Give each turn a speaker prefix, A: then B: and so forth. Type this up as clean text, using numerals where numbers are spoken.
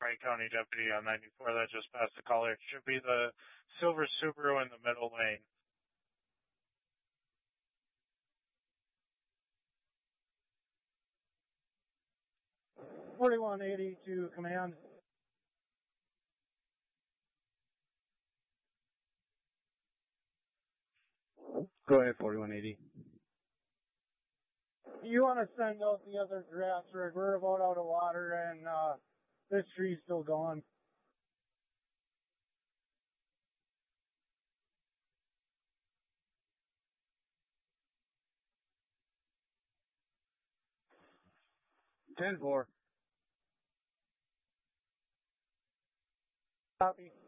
A: Wright County deputy on 94 that just passed the caller. It should be the silver Subaru in the middle lane.
B: 4180 to command.
C: Go ahead, 4180.
B: You want to send out the other grass rig. We're about out of water and this tree's still going.
C: Ten-4.
B: Copy.